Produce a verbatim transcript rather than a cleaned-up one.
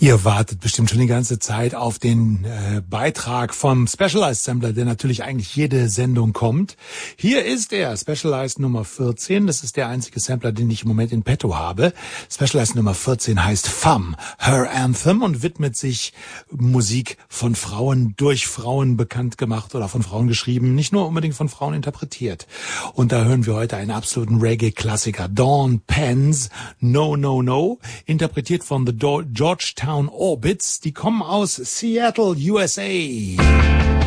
Ihr wartet bestimmt schon die ganze Zeit auf den äh, Beitrag vom Specialized Sampler, der natürlich eigentlich jede Sendung kommt. Hier ist er, Specialized Nummer vierzehn. Das ist der einzige Sampler, den ich im Moment in petto habe. Specialized Nummer vierzehn heißt Femme, Her Anthem und widmet sich Musik von Frauen durch Frauen bekannt gemacht oder von Frauen geschrieben, nicht nur unbedingt von Frauen interpretiert. Und da hören wir heute einen absoluten Reggae-Klassiker, Dawn Penn's No No No, interpretiert von The Do- Georgetown Orbits. Die kommen aus Seattle, U S A.